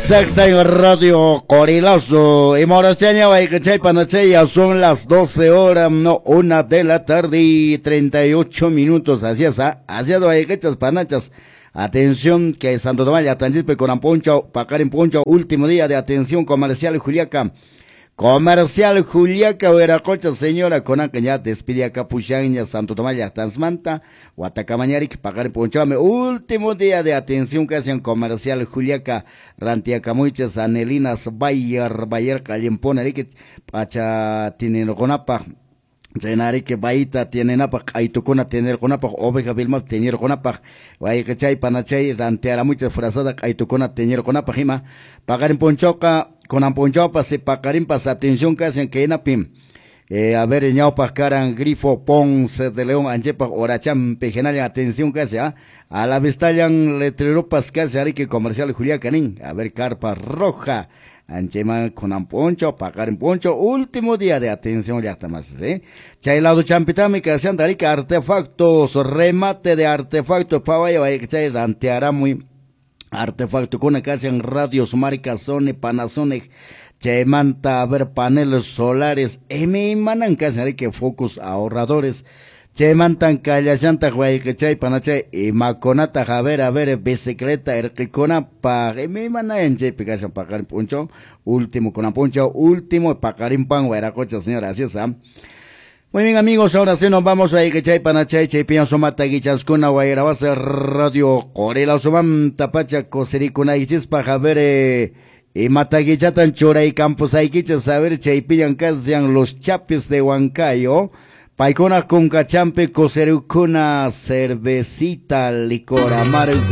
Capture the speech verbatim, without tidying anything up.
Exacta en Radio Corilazo. Y Morachaña, Baicachay, Panachaya, son las doce horas, no, una de la tarde y treinta y ocho minutos. Así es, ¿ah? Así es, Baicachas, Panachas. Atención, que Santo Tomás, Yatanchilpe, Conamponcho, Pacarin Poncho, último día de atención comercial Juliaca. Comercial Juliaca, Veracocha, señora, con que ya despide a Capuchaña, Santo Tomás, Tansmanta, Guatacamañaric, Pacarin Ponchame, último día de atención que hacen comercial Juliaca, Rantiacamuiches, Anelinas, Bayer, Bayer, Calimpón, Arique, Pacha, Tinenoconapa. Renari que baita tiene napak, aitukuna tener conapak, oveja vilma tener conapak, vaya que chay panachay, ranteara muchas frazadas, aitukuna tener conapak, hima, pagar en ponchoca, con amponchopa, se pagarín pasa atención que hacen que enapim, eh, a ver, ñaupa, caran, grifo, ponce de león, anchepa, oracham, pejenal, atención que hace, ¿ah? A la vistallan letreropas que hace, que comercial Juliacanín, a ver, carpa roja. Anchema con amponcho, pagar en poncho, último día de atención ya está más, ¿eh? Chaylado champitami que hacían darica artefactos, remate de artefactos, pavaya, vaya que chay, ranteará muy artefacto con que hacen radios, marcas, Sony, Panasonic, chaymanta, a ver, paneles solares, y me manan que hacen que focos ahorradores, Chemantan Callachanta, Guaycachay, Panachay, y Maconata, a ver, a ver, bicicleta, Erquicona, pa, y mi mana en J, Picacha, Pacarín Puncho, último con Puncho, último, Pacarín Pan, Guayracocha, señora, así es, ¿ah? Muy bien, amigos, ahora sí nos vamos a Guaycachay, Panachay, Chepian, Somata, Guichascuna, Guayrabasa, Radio Corela, Soman, Tapacha, Cosericuna, y Chispa, a ver, eh, y Mataguichatan, Chora y Campos, Aiquichas, a ver, Chaypillan, Casian, los Chapis de Huancayo, Paicona con cachampe, coserucuna, cervecita, licor amargo.